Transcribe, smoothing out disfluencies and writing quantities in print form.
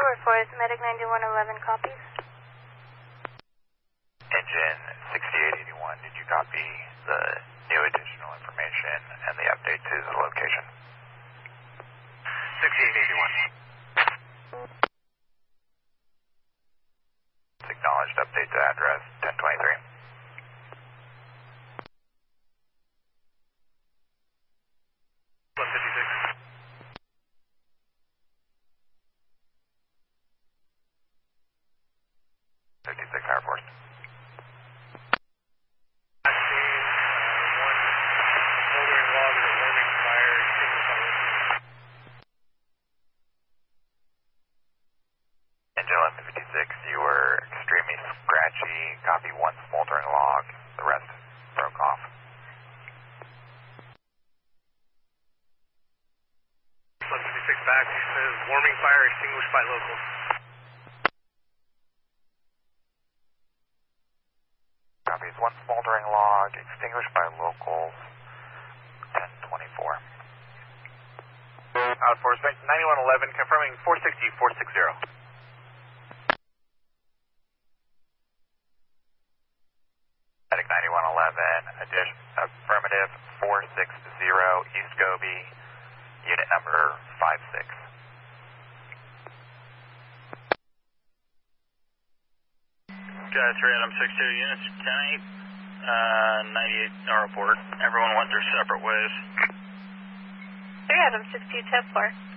Forest, Medic 9111 copies. Engine 6881, did you copy the new additional information and the update to the location? 6881. It's acknowledged, update to address 1023. Air Force. Engine 1156, you were extremely scratchy. Copy one smoldering log. The rest broke off. 1156 back. It says warming fire extinguished by locals. Copies one smoldering log, extinguished by locals, 1024. Force Bank 9111, confirming 460, 460. Medic 9111, affirmative 460, East Gobi, unit number 56. Guys, random 62 units, 10-8, 98 report. Everyone went their separate ways. 3 Adam 62 10-4.